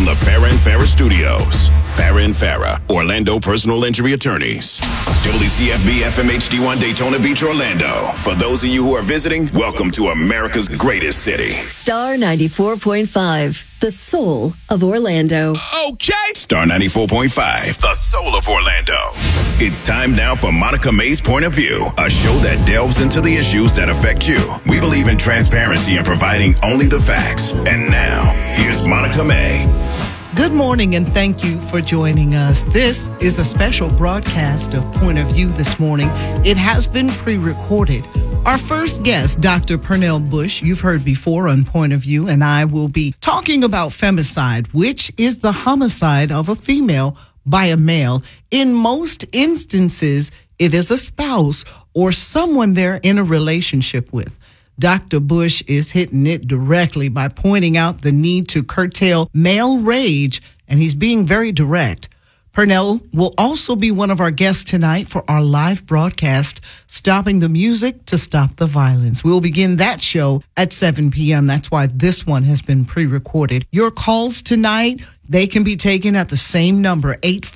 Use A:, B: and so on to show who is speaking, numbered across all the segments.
A: the Farah and Farah Studios. Farah and Farah, Orlando Personal Injury Attorneys. WCFB FM HD1 Daytona Beach, Orlando. For those of you who are visiting, welcome to America's greatest city.
B: Star 94.5, the soul of Orlando.
A: Okay. Star 94.5, the soul of Orlando. It's time now for Monica May's Point of View, a show that delves into the issues that affect you. We believe in transparency and providing only the facts. And now, here's Monica May.
C: Good morning and thank you for joining us. This is a special broadcast of Point of View this morning. It has been pre-recorded. Our first guest, Dr. Pernell Bush, you've heard before on Point of View, and I will be talking about femicide, which is the homicide of a female by a male. In most instances, it is a spouse or someone they're in a relationship with. Dr. Bush is hitting it directly by pointing out the need to curtail male rage, and he's being very direct. Pernell will also be one of our guests tonight for our live broadcast, Stopping the Music to Stop the Violence. We'll begin that show at 7 p.m. That's why this one has been pre-recorded. Your calls tonight, they can be taken at the same number,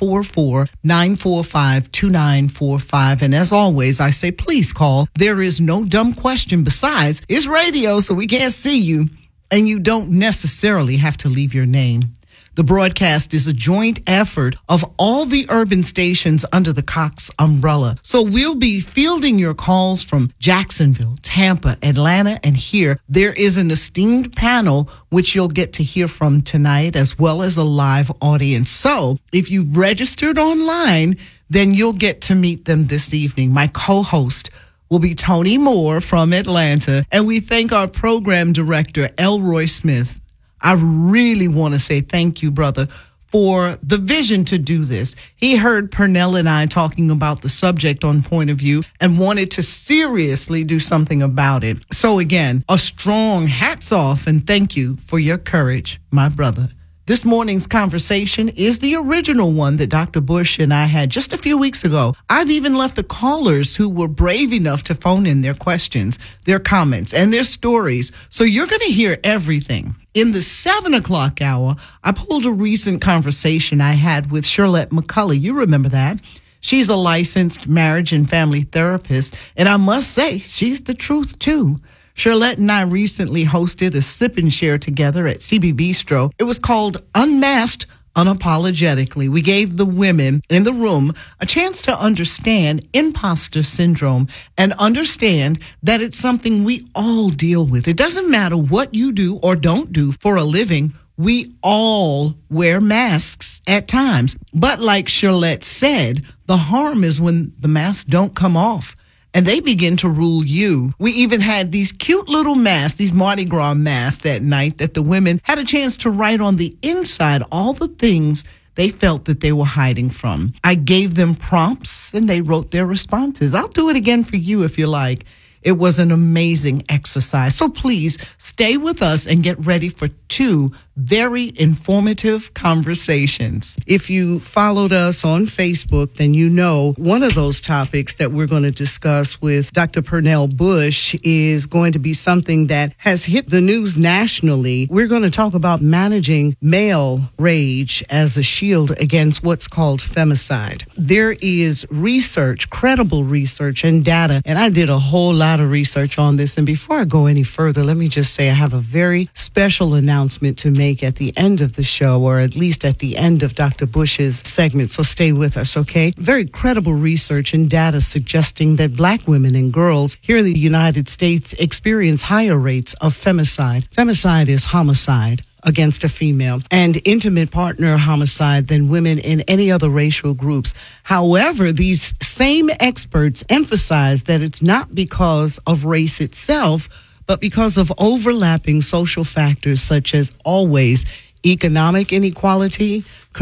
C: 844-945-2945. And as always, I say, please call. There is no dumb question. Besides, it's radio, so we can't see you, and you don't necessarily have to leave your name. The broadcast is a joint effort of all the urban stations under the Cox umbrella. So we'll be fielding your calls from Jacksonville, Tampa, Atlanta, and here. There is an esteemed panel which you'll get to hear from tonight, as well as a live audience. So if you've registered online, then you'll get to meet them this evening. My co-host will be Tony Moore from Atlanta, and we thank our program director, Elroy Smith. I really want to say thank you, brother, for the vision to do this. He heard Pernell and I talking about the subject on Point of View and wanted to seriously do something about it. So again, a strong hats off and thank you for your courage, my brother. This morning's conversation is the original one that Dr. Bush and I had just a few weeks ago. I've even left the callers who were brave enough to phone in their questions, their comments, and their stories. So you're going to hear everything. In the 7 o'clock hour, I pulled a recent conversation I had with Shirlette McCulley. You remember that. She's a licensed marriage and family therapist, and I must say, she's the truth, too. Shirlette and I recently hosted a sip and share together at CB Bistro. It was called Unmasked Unapologetically. We gave the women in the room a chance to understand imposter syndrome and understand that it's something we all deal with. It doesn't matter what you do or don't do for a living. We all wear masks at times. But like Shirlette said, the harm is when the masks don't come off and they begin to rule you. We even had these cute little masks, these Mardi Gras masks that night that the women had a chance to write on the inside all the things they felt that they were hiding from. I gave them prompts and they wrote their responses. I'll do it again for you if you like. It was an amazing exercise. So please stay with us and get ready for two very informative conversations. If you followed us on Facebook, then you know one of those topics that we're going to discuss with Dr. Pernell Bush is going to be something that has hit the news nationally. We're going to talk about managing male rage as a shield against what's called femicide. There is research, credible research and data, and I did a whole lot of research on this. And before I go any further, let me just say I have a very special announcement to make at the end of the show, or at least at the end of Dr. Bush's segment. So stay with us, okay? Very credible research and data suggesting that Black women and girls here in the United States experience higher rates of femicide. Femicide is homicide against a female and intimate partner homicide than women in any other racial groups. However, these same experts emphasize that it's not because of race itself, but because of overlapping social factors such as always economic inequality,